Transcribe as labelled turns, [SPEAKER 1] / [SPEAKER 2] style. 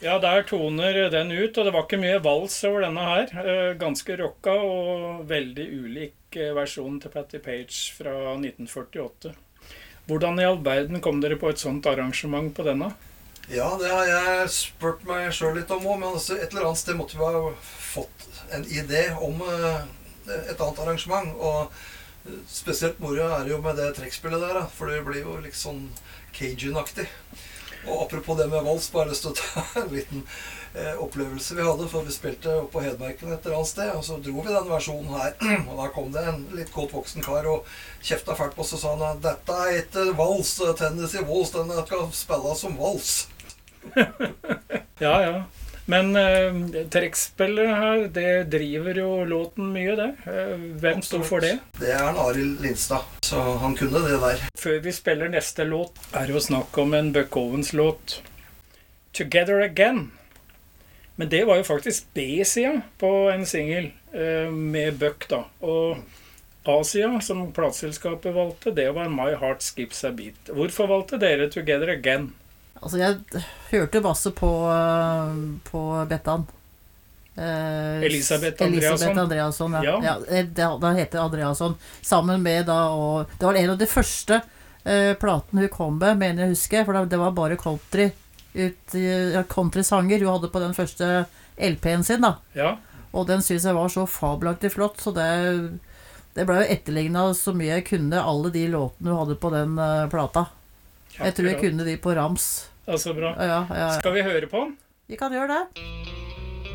[SPEAKER 1] Ja, der toner den ut, og det var ikke mye vals over denne her. Ganske rocka og veldig ulik versjon til Patti Page fra 1948. Hvordan i all verden kom dere på et sånt arrangement på denne?
[SPEAKER 2] Ja, det har jeg spurt meg selv litt om også, men altså et eller annet sted måtte vi ha fått en idé om et annet arrangement, og spesielt moro er det jo med det trekkspillet der, da, for det blir jo litt sånn Cajun-aktig. Og apropos det med vals, bare lyst til å ta en liten opplevelse vi hadde, for vi spilte oppe på Hedmarken et eller annet sted, og så dro vi den versjonen her, og da kom det en litt godt voksen kar og kjefta fælt på oss og sa han, dette er ikke vals, Tennessee Waltz, den skal spilles som vals.
[SPEAKER 1] Ja, ja. Men trekkspillere her, det driver jo låten mye, det. Hvem står for det?
[SPEAKER 2] Det er en Arild Lindstad, så han kunne det der.
[SPEAKER 1] Før vi spiller neste låt, er det jo snakk om en Buck Owens-låt, Together Again. Men det var jo faktisk B-sida på en single med Buck da. Og A-sida, som plateselskapet valgte, det var My Heart Skips a Beat. Hvorfor valgte dere Together Again?
[SPEAKER 3] Altså, jeg hørte masse på Bettan.
[SPEAKER 1] Elisabeth Andreasson,
[SPEAKER 3] ja. Ja. Da heter Andreasson. Sammen med da, og det var en av de første platene hun kom med, mener jeg husker, for det var bare country-sanger hun hadde på den første LP-en sin da.
[SPEAKER 1] Ja.
[SPEAKER 3] Og den synes jeg var så fabelaktig flott, så det ble jo etterlignet så mye jeg kunne alle de låtene hun hadde på den plata. Jeg tror jeg kunne de på rams.
[SPEAKER 1] Altså bra.
[SPEAKER 3] Ja.
[SPEAKER 1] Skal vi høre på den?
[SPEAKER 3] Vi kan gjøre det.